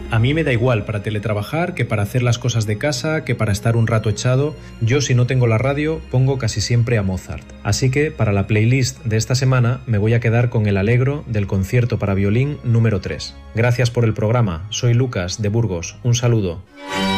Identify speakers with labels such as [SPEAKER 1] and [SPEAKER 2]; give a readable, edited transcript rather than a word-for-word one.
[SPEAKER 1] A mí me da igual para teletrabajar que para hacer las cosas de casa, que para estar un rato echado. Yo, si no tengo la radio, pongo casi siempre a Mozart. Así que para la playlist de esta semana me voy a quedar con el Allegro del concierto para violín número 3. Gracias por el programa. Soy Lucas de Burgos. Un saludo.